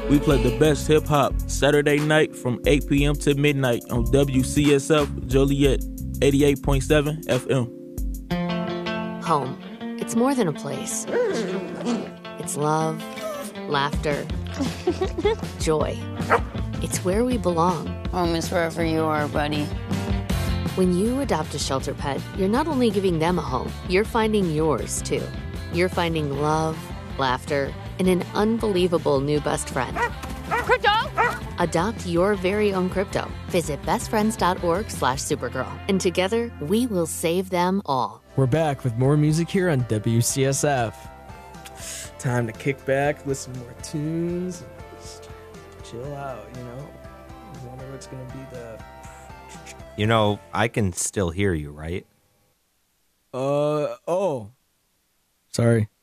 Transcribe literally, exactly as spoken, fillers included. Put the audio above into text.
We play the best hip-hop Saturday night from eight p.m. to midnight on W C S F Joliet eighty-eight point seven F M. Home. It's more than a place. It's love, laughter, joy. It's where we belong. Home is wherever you are, buddy. When you adopt a shelter pet, you're not only giving them a home, you're finding yours, too. You're finding love, laughter, and an unbelievable new best friend. Crypto! Adopt your very own crypto. Visit bestfriends.org slash Supergirl. And together, we will save them all. We're back with more music here on W C S F. Time to kick back, listen to more tunes, and just chill out, you know? I wonder what's going to be the... You know, I can still hear you, right? Uh, oh. Sorry.